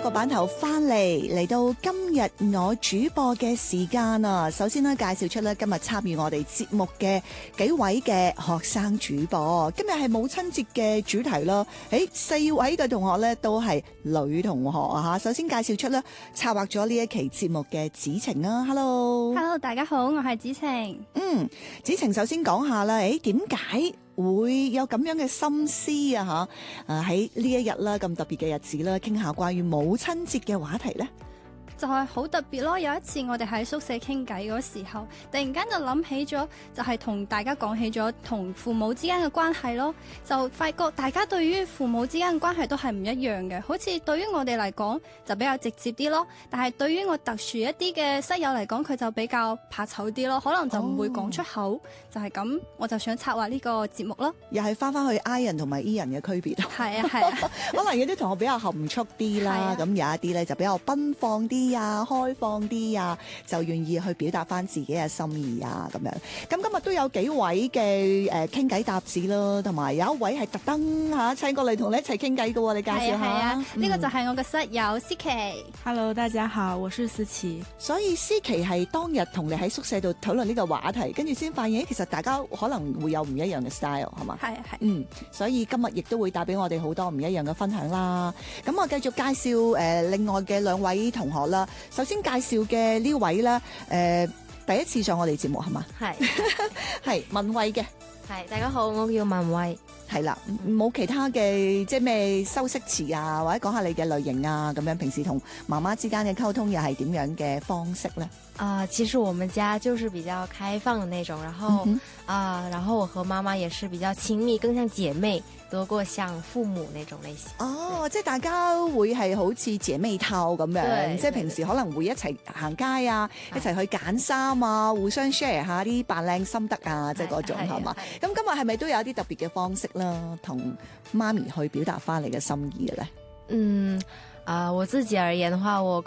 個版頭翻嚟到今日我主播嘅時間啊！首先咧介紹出咧今日參與我哋節目嘅幾位嘅學生主播。今日係母親節嘅主題啦。4位嘅同學咧都係女同學啊吓。首先介紹出咧策劃咗呢一期節目嘅子晴啊 ，Hello， 大家好，我係子晴。 子晴首先講下啦，點解會有咁樣嘅心思啊？喺呢一日啦，咁特別嘅日子啦，傾下關於母親節嘅話題咧。 就係好特別咯！有一次我哋喺宿舍傾偈嗰時候，突然間就諗起咗，就係同大家講起咗同父母之間嘅關係咯。就發覺大家對於父母之間嘅關係都係唔一樣嘅。好似對於我哋嚟講就比較直接啲咯，但係對於我特殊一啲嘅室友嚟講，佢就比較怕醜啲咯，可能就唔會講出口。就係咁，我就想策劃呢個節目咯。 又係翻去 I 人同埋 E 人嘅區別。 係啊， 可能有啲同學比較含蓄啲啦，咁有一啲咧就比較奔放啲啊，開放啲啊，就願意去表達翻自己嘅心意啊，咁樣。咁今日都有幾位嘅傾偈搭子咯，同埋有一位係特登請過嚟同你一齊傾偈嘅喎，你介紹下。 係啊，呢個就係我嘅室友思琪。 Hello， 大家好，我是思琪。 所以思琪係當日同你喺宿舍度討論呢個話題，跟住先發現其實大家可能會有唔一樣嘅 style， 係嘛？ 係。 所以今日亦都會帶俾我哋好多唔一樣嘅分享啦。咁我繼續介紹另外嘅兩位同學啦。首先介紹嘅呢位咧，第一次上我哋節目係嘛？ 係係文慧嘅。 係，大家好，我叫文慧。 係啦，冇其他嘅即係咩修飾詞啊，或者講下你嘅類型啊，咁樣平時同媽媽之間嘅溝通又係點樣嘅方式咧？ 其實我們家就是比較開放的那種，然後然後我和媽媽也是比較親密，更像姐妹多過像父母那種類型。 即係大家會係好似姐妹套咁樣，即係平時可能會一齊行街啊，一齊去揀衫啊，互相 share 下啲扮靚心得啊，即係嗰種係嘛？咁今日係咪都有啲特別嘅方式啦，同媽咪去表達翻你嘅心意嘅咧？ 我自己而言的話，我